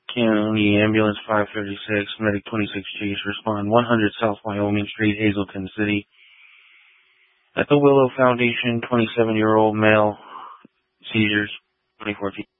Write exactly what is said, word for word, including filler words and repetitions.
County Ambulance five thirty-six, Medic twenty-six Chase, respond one hundred South Wyoming Street, Hazleton City. At the Willow Foundation, twenty-seven-year-old male, seizures, twenty fourteen.